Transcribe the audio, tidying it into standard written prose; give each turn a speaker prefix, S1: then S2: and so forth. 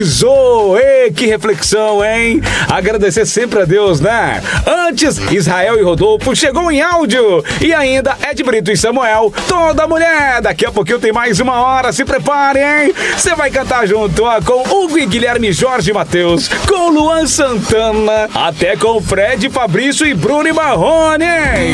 S1: Ê, que reflexão, hein? Agradecer sempre a Deus, né? Antes, Israel e Rodolfo chegou em áudio. E ainda Ed Brito e Samuel, toda mulher. Daqui a pouquinho tem mais uma hora, se prepare, hein? Você vai cantar junto com Hugo e Guilherme, Jorge Matheus, com Luan Santana, até com Fred, Fabrício e Bruno e Marrone.